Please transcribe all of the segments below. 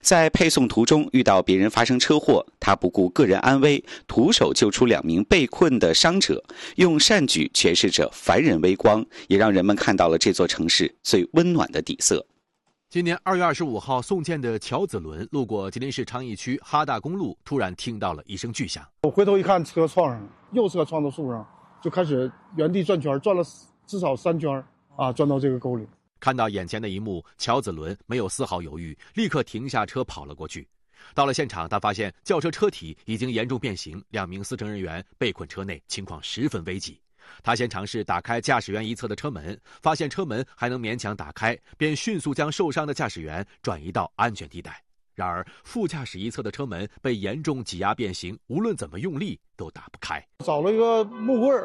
在配送途中遇到别人发生车祸，他不顾个人安危，徒手救出2名被困的伤者，用善举诠释着凡人微光，也让人们看到了这座城市最温暖的底色。 今年2月25号送件的乔子伦路过吉林市昌邑区哈大公路，突然听到了一声巨响。 我回头一看，车撞上了，右侧撞到树上，就开始原地转圈，转了至少3圈转到这个沟里。 看到眼前的一幕，乔子伦没有丝毫犹豫，立刻停下车跑了过去。到了现场，他发现轿车车体已经严重变形，2名司乘人员被困车内，情况十分危急。他先尝试打开驾驶员一侧的车门，发现车门还能勉强打开，便迅速将受伤的驾驶员转移到安全地带。然而副驾驶一侧的车门被严重挤压变形，无论怎么用力都打不开。 找了一个木棍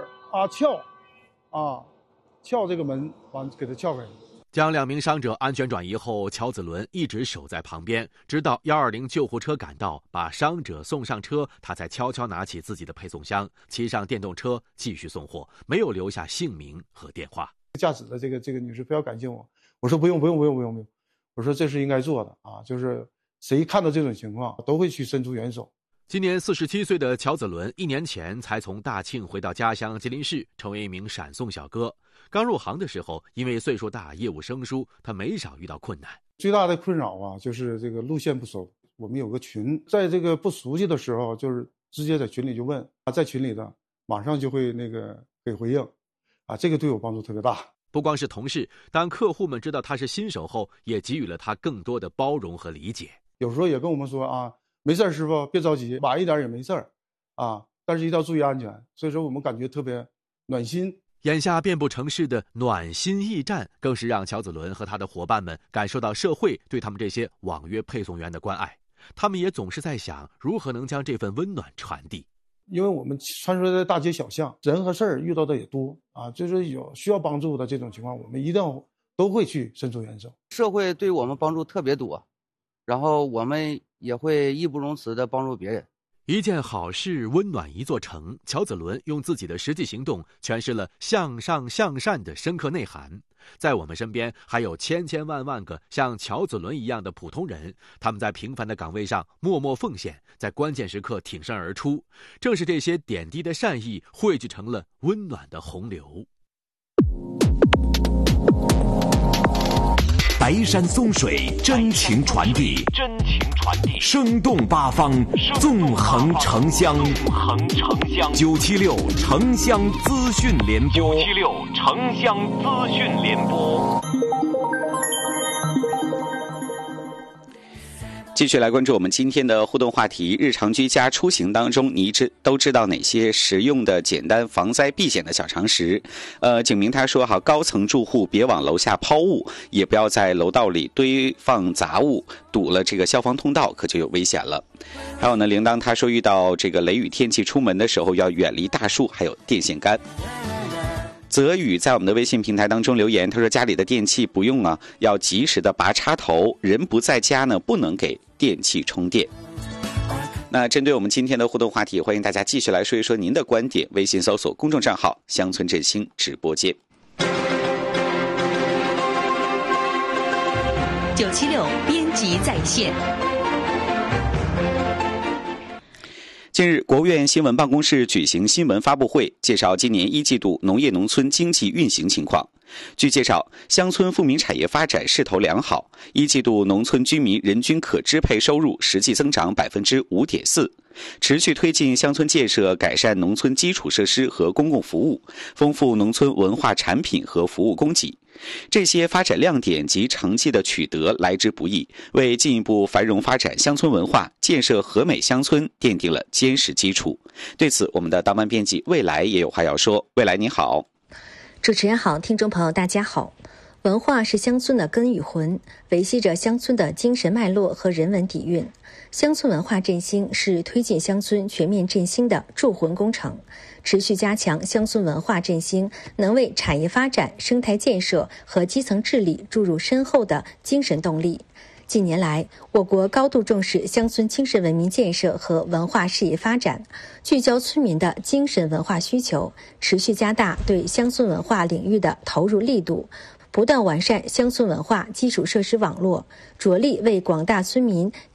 撬这个门，完给它撬开。 将2名伤者安全转移后，乔子伦一直守在旁边，直到120救护车赶到，把伤者送上车，他才悄悄拿起自己的配送箱，骑上电动车继续送货，没有留下姓名和电话。 驾驶的这个女士非要感谢我，我说不用，我说这是应该做的就是谁看到这种情况都会去伸出援手。 今年47岁的乔子伦1年前才从大庆回到家乡吉林市，成为一名闪送小哥。刚入行的时候，因为岁数大，业务生疏，他没少遇到困难。 最大的困扰就是这个路线不熟。我们有个群，在这个不熟悉的时候，就是直接在群里就问在群里的马上就会给回应这个对我帮助特别大。 不光是同事，当客户们知道他是新手后，也给予了他更多的包容和理解。 有时候也跟我们说没事师傅别着急，晚一点也没事但是一定要注意安全。所以说我们感觉特别暖心。 眼下遍布城市的暖心驿站，更是让乔子伦和他的伙伴们感受到社会对他们这些网约配送员的关爱。他们也总是在想，如何能将这份温暖传递。 因为我们穿梭在大街小巷，人和事儿遇到的也多就是有需要帮助的这种情况，我们一定都会去伸出援手。 社会对我们帮助特别多，然后我们也会义不容辞地帮助别人。 一件好事温暖一座城，乔子伦用自己的实际行动诠释了向上向善的深刻内涵。在我们身边还有千千万万个像乔子伦一样的普通人，他们在平凡的岗位上默默奉献，在关键时刻挺身而出。正是这些点滴的善意汇聚成了温暖的洪流。 白山松水，真情传递，生动八方，纵横城乡，976城乡资讯联播。 继续来关注我们今天的互动话题：日常居家出行当中，你都知道哪些实用的、简单防灾避险的小常识？景明他说高层住户别往楼下抛物，也不要在楼道里堆放杂物，堵了这个消防通道可就有危险了。还有呢，铃铛他说遇到这个雷雨天气出门的时候要远离大树，还有电线杆。泽宇在我们的微信平台当中留言，他说家里的电器不用要及时的拔插头，人不在家呢不能给电器充电。那针对我们今天的互动话题，欢迎大家继续来说一说您的观点，微信搜索公众账号乡村振兴直播间。 976编辑在线。 近日，国务院新闻办公室举行新闻发布会，介绍今年1季度农业农村经济运行情况。据介绍，乡村富民产业发展势头良好，1季度农村居民人均可支配收入实际增长 5.4%， 持续推进乡村建设，改善农村基础设施和公共服务，丰富农村文化产品和服务供给。这些发展亮点及成绩的取得来之不易，为进一步繁荣发展乡村文化、建设和美乡村奠定了坚实基础。对此，我们的当班编辑未来也有话要说。未来你好。 主持人好，听众朋友大家好。文化是乡村的根与魂，维系着乡村的精神脉络和人文底蕴。乡村文化振兴是推进乡村全面振兴的铸魂工程，持续加强乡村文化振兴，能为产业发展、生态建设和基层治理注入深厚的精神动力。近年来，我国高度重视乡村精神文明建设和文化事业发展，聚焦村民的精神文化需求，持续加大对乡村文化领域的投入力度， 不断完善乡村文化基础设施网络，着力为广大村民